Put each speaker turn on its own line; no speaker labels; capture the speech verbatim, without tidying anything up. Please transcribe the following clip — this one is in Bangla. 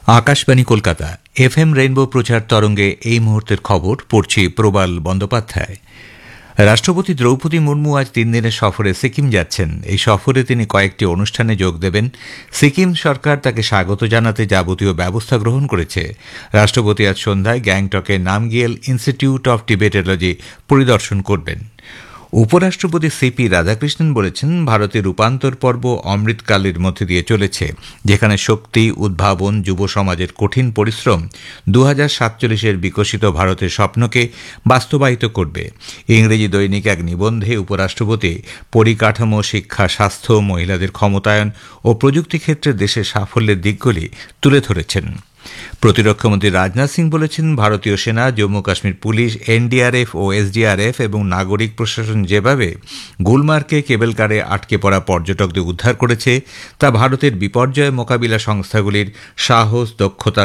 Akashvani Kolkata F M rainbow প্রচার তরঙ্গে এই মুহূর্তের খবর পড়ছি প্রবাল বন্দ্যোপাধ্যায়। রাষ্ট্রপতি দ্রৌপদী মুর্মু আজ তিন দিনের সফরে সিকিম যাচ্ছেন। এই সফরে তিনি কয়েকটি অনুষ্ঠানে যোগ দেবেন। সিকিম সরকার তাকে স্বাগত জানাতে যাবতীয় ব্যবস্থা গ্রহণ করেছে। রাষ্ট্রপতি আজ সন্ধ্যায় গ্যাংটকে নামগিয়েল ইনস্টিটিউট অব টিবেটোলজি পরিদর্শন করবেন। উপরাষ্ট্রপতি সিপি রাধাকৃষ্ণন বলেছেন, ভারতের রূপান্তর পর্ব অমৃতকালের মধ্যে দিয়ে চলেছে, যেখানে শক্তি, উদ্ভাবন, যুব সমাজের কঠিন পরিশ্রম দু হাজার সাতচল্লিশের বিকশিত ভারতের স্বপ্নকে বাস্তবায়িত করবে। ইংরেজি দৈনিক এক নিবন্ধে উপরাষ্ট্রপতি পরিকাঠামো, শিক্ষা, স্বাস্থ্য, মহিলাদের ক্ষমতায়ন ও প্রযুক্তি ক্ষেত্রে দেশের সাফল্যের দিকগুলি তুলে ধরেছেন। প্রতিরক্ষামন্ত্রী রাজনাথ সিং বলেছেন, ভারতীয় সেনা, জম্মু কাশ্মীর পুলিশ, এনডিআরএফ ও এসডিআরএফ এবং নাগরিক প্রশাসন যেভাবে গুলমার্গে কেবল কারে আটকে পড়া পর্যটকদের উদ্ধার করেছে, তা ভারতের বিপর্যয় মোকাবিলা সংস্থাগুলির সাহস, দক্ষতা,